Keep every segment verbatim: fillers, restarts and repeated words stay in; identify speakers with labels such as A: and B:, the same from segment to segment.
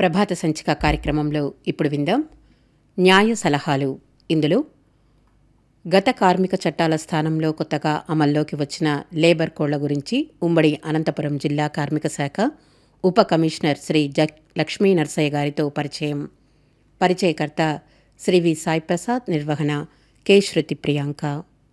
A: ప్రభాత సంచిక కార్యక్రమంలో ఇప్పుడు విందాం న్యాయ సలహాలు. ఇందులో గత కార్మిక చట్టాల స్థానంలో కొత్తగా అమల్లోకి వచ్చిన లేబర్ కోడ్ల గురించి ఉమ్మడి అనంతపురం జిల్లా కార్మిక శాఖ ఉప కమిషనర్ శ్రీ జ లక్ష్మీ నరసయ్య గారితో పరిచయం. పరిచయకర్త శ్రీ వి సాయి ప్రసాద్, నిర్వహణ కె శృతి ప్రియాంక.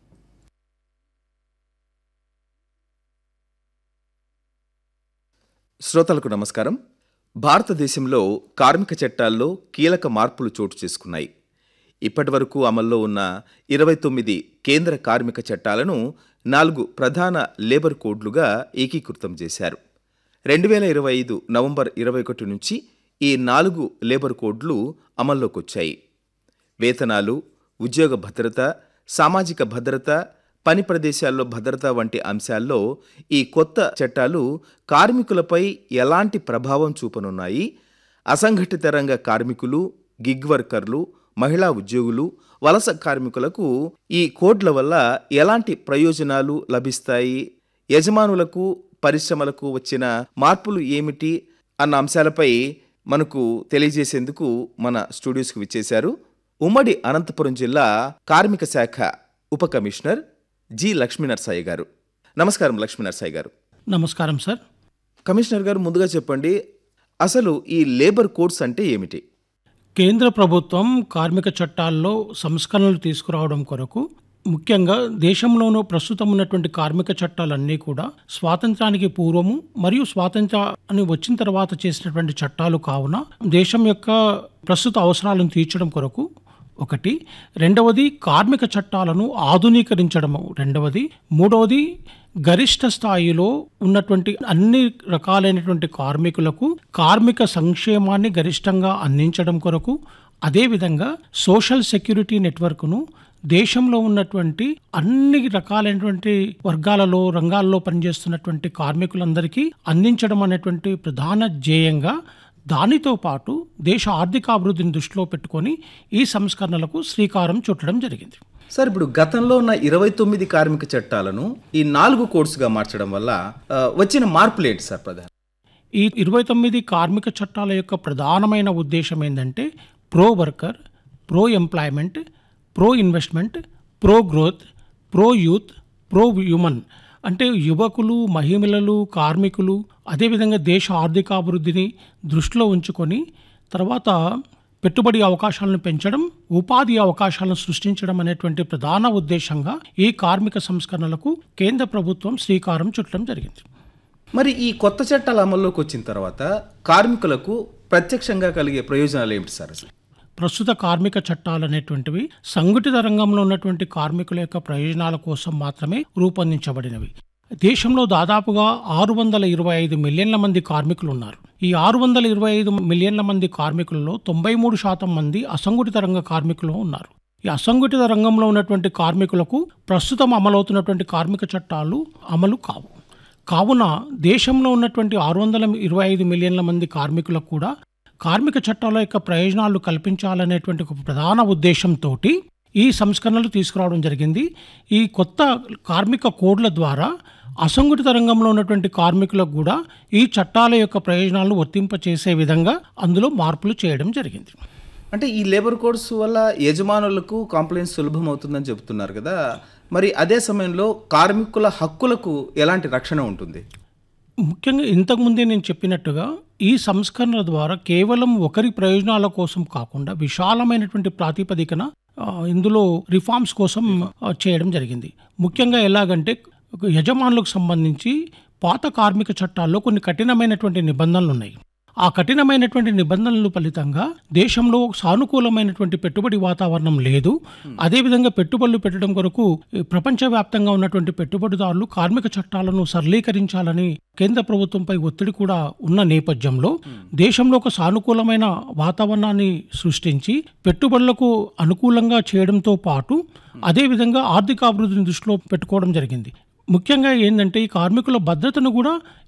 B: శ్రోతలకు నమస్కారం. భారతదేశంలో కార్మిక చట్టాల్లో కీలక మార్పులు చోటు చేసుకున్నాయి. ఇప్పటి వరకు అమల్లో ఉన్న ఇరవై తొమ్మిది కేంద్ర కార్మిక చట్టాలను నాలుగు ప్రధాన లేబర్ కోడ్లుగా ఏకీకృతం చేశారు. రెండు వేల ఇరవై ఐదు నవంబర్ ఇరవై ఒకటి నుంచి ఈ నాలుగు లేబర్ కోడ్లు అమల్లోకి వచ్చాయి. వేతనాలు, ఉద్యోగ భద్రత, సామాజిక భద్రత, పని ప్రదేశాల్లో భద్రత వంటి అంశాల్లో ఈ కొత్త చట్టాలు కార్మికులపై ఎలాంటి ప్రభావం చూపనున్నాయి, అసంఘటిత రంగ కార్మికులు, గిగ్ వర్కర్లు, మహిళా ఉద్యోగులు, వలస కార్మికులకు ఈ కోడ్ల వల్ల ఎలాంటి ప్రయోజనాలు లభిస్తాయి, యజమానులకు, పరిశ్రమలకు వచ్చిన మార్పులు ఏమిటి అన్న అంశాలపై మనకు తెలియజేసేందుకు మన స్టూడియోస్కు విచ్చేశారు ఉమ్మడి అనంతపురం జిల్లా కార్మిక శాఖ ఉప కమిషనర్ జి లక్ష్మీ నరసయ్య గారు. నమస్కారం లక్ష్మీ నరసయ్య గారు.
C: నమస్కారం సార్.
B: కమిషనర్ గారు, ముందుగా చెప్పండి, అసలు ఈ లేబర్ కోడ్స్ అంటే ఏమిటి?
C: కేంద్ర ప్రభుత్వం కార్మిక చట్టాల్లో సంస్కరణలు తీసుకురావడం కొరకు ముఖ్యంగా దేశంలోనూ ప్రస్తుతం ఉన్నటువంటి కార్మిక చట్టాలన్నీ కూడా స్వాతంత్రానికి పూర్వము మరియు స్వాతంత్రాన్ని వచ్చిన తర్వాత చేసినటువంటి చట్టాలు కావున దేశం యొక్క ప్రస్తుత అవసరాలను తీర్చడం కొరకు ఒకటి, రెండవది కార్మిక చట్టాలను ఆధునీకరించడము రెండవది, మూడవది గరిష్ట స్థాయిలో ఉన్నటువంటి అన్ని రకాలైనటువంటి కార్మికులకు కార్మిక సంక్షేమాన్ని గరిష్టంగా అందించడం కొరకు, అదేవిధంగా సోషల్ సెక్యూరిటీ నెట్వర్క్ను దేశంలో ఉన్నటువంటి అన్ని రకాలైనటువంటి వర్గాలలో రంగాల్లో పనిచేస్తున్నటువంటి కార్మికులందరికీ అందించడం అనేటువంటి ప్రధాన ధ్యేయంగా, దానితో పాటు దేశ ఆర్థికాభివృద్ధిని దృష్టిలో పెట్టుకొని ఈ సంస్కరణలకు శ్రీకారం చుట్టడం జరిగింది.
B: సార్, ఇప్పుడు గతంలో ఉన్న ఇరవై తొమ్మిది కార్మిక చట్టాలను ఈ నాలుగు కోడ్స్గా మార్చడం వల్ల ఆ, వచ్చిన మార్పులు ఏంటి సార్? ప్రధాన
C: ఈ ఇరవై తొమ్మిది కార్మిక చట్టాల యొక్క ప్రధానమైన ఉద్దేశం ఏంటంటే pro worker, pro employment, pro investment, pro growth, pro youth, pro human. అంటే యువకులు, మహిళలు, కార్మికులు, అదేవిధంగా దేశ ఆర్థికాభివృద్ధిని దృష్టిలో ఉంచుకొని తర్వాత పెట్టుబడి అవకాశాలను పెంచడం, ఉపాధి అవకాశాలను సృష్టించడం అనేటువంటి ప్రధాన ఉద్దేశంగా ఈ కార్మిక సంస్కరణలకు కేంద్ర ప్రభుత్వం శ్రీకారం చుట్టడం జరిగింది.
B: మరి ఈ కొత్త చట్టాలు అమల్లోకి వచ్చిన తర్వాత కార్మికులకు ప్రత్యక్షంగా కలిగే ప్రయోజనాలు ఏమిటి సార్? అసలు
C: ప్రస్తుత కార్మిక చట్టాలు అనేటువంటివి సంఘటిత రంగంలో ఉన్నటువంటి కార్మికుల యొక్క ప్రయోజనాల కోసం మాత్రమే రూపొందించబడినవి. దేశంలో దాదాపుగా ఆరు వందల ఇరవై ఐదు మిలియన్ల మంది కార్మికులు ఉన్నారు. ఈ ఆరు వందల ఇరవై ఐదు మిలియన్ల మంది కార్మికులలో తొంభై మూడు శాతం మంది అసంఘటిత రంగ కార్మికులు ఉన్నారు. ఈ అసంఘటిత రంగంలో ఉన్నటువంటి కార్మికులకు ప్రస్తుతం అమలవుతున్నటువంటి కార్మిక చట్టాలు అమలు కావు. కావున దేశంలో ఉన్నటువంటి ఆరు వందల ఇరవై ఐదు మిలియన్ల మంది కార్మికులకు కూడా కార్మిక చట్టాల యొక్క ప్రయోజనాలు కల్పించాలనేటువంటి ఒక ప్రధాన ఉద్దేశంతో ఈ సంస్కరణలు తీసుకురావడం జరిగింది. ఈ కొత్త కార్మిక కోడ్ల ద్వారా అసంఘటిత రంగంలో ఉన్నటువంటి కార్మికులకు కూడా ఈ చట్టాల యొక్క ప్రయోజనాలను వర్తింపచేసే విధంగా అందులో మార్పులు చేయడం జరిగింది.
B: అంటే ఈ లేబర్ కోడ్స్ వల్ల యజమానులకు కాంప్లైంట్ సులభం అవుతుందని చెబుతున్నారు కదా, మరి అదే సమయంలో కార్మికుల హక్కులకు ఎలాంటి రక్షణ ఉంటుంది?
C: ముఖ్యంగా ఇంతకుముందే నేను చెప్పినట్టుగా ఈ సంస్కరణ ద్వారా కేవలం ఒకరి ప్రయోజనాల కోసం కాకుండా విశాలమైనటువంటి ప్రాతిపదికన ఆ, ఇందులో రిఫార్మ్స్ కోసం ఆ, చేయడం జరిగింది. ముఖ్యంగా ఎలాగంటే యజమానులకు సంబంధించి పాత కార్మిక చట్టాల్లో కొన్ని కఠినమైనటువంటి నిబంధనలు ఉన్నాయి. ఆ కఠినమైనటువంటి నిబంధనల ఫలితంగా దేశంలో సానుకూలమైనటువంటి పెట్టుబడి వాతావరణం లేదు. అదేవిధంగా పెట్టుబడులు పెట్టడం కొరకు ప్రపంచవ్యాప్తంగా ఉన్నటువంటి పెట్టుబడిదారులు కార్మిక చట్టాలను సరళీకరించాలని కేంద్ర ప్రభుత్వంపై ఒత్తిడి కూడా ఉన్న నేపథ్యంలో దేశంలో ఒక సానుకూలమైన వాతావరణాన్ని సృష్టించి పెట్టుబడులకు అనుకూలంగా చేయడంతో పాటు అదేవిధంగా ఆర్థికాభివృద్ధిని దృష్టిలో పెట్టుకోవడం జరిగింది. ముఖ్యంగా ఏంటంటే ఈ కార్మికుల భద్రతను కూడా